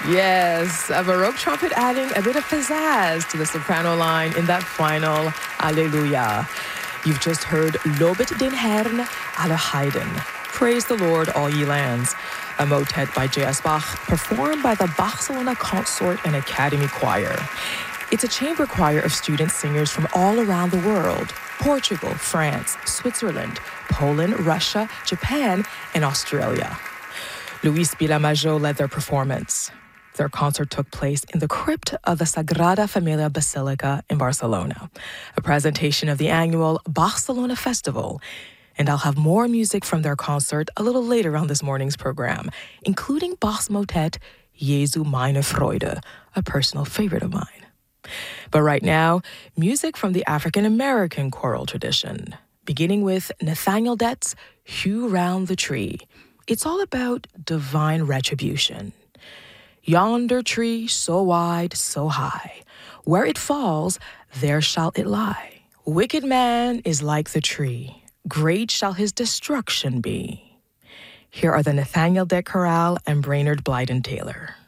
Yes, a Baroque trumpet adding a bit of pizzazz to the soprano line in that final Alleluia. You've just heard Lobet den Herrn, alle Heiden. Praise the Lord, all ye lands. A motet by J.S. Bach, performed by the Barcelona Consort and Academy Choir. It's a chamber choir of student singers from all around the world: Portugal, France, Switzerland, Poland, Russia, Japan, and Australia. Luis Vilamajó led their performance. Their concert took place in the crypt of the Sagrada Familia Basilica in Barcelona, a presentation of the annual Barcelona Festival. And I'll have more music from their concert a little later on this morning's program, including Bach's motet, Jesu meine Freude, a personal favorite of mine. But right now, music from the African-American choral tradition, beginning with Nathaniel Dett's Hew Round the Tree. It's all about divine retribution. Yonder tree, so wide, so high, where it falls, there shall it lie. Wicked man is like the tree, great shall his destruction be. Here are the Nathaniel Dett Chorale and Brainerd Blyden Taylor.